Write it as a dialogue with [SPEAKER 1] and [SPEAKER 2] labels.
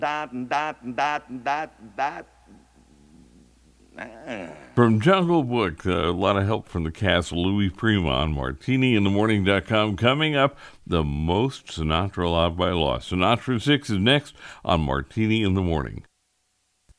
[SPEAKER 1] From Jungle Book, a lot of help from the cast. Louis Prima on MartiniInTheMorning.com. Coming up, the most Sinatra allowed by law. Sinatra 6 is next on Martini in the Morning.